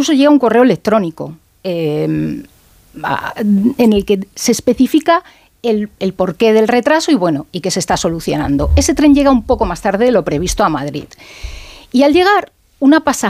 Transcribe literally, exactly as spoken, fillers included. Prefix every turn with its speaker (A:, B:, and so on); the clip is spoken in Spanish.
A: incluso llega un correo electrónico eh, en el que se especifica el, el porqué del retraso y bueno, y que se está solucionando. Ese tren llega un poco más tarde de lo previsto a Madrid. Y al llegar, una pasajera